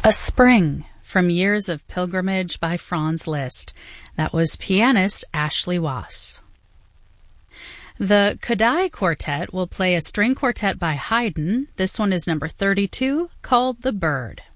A Spring from Years of Pilgrimage by Franz Liszt. That was pianist Ashley Wass. The Kodály Quartet will play a string quartet by Haydn. This one is number 32, called The Bird.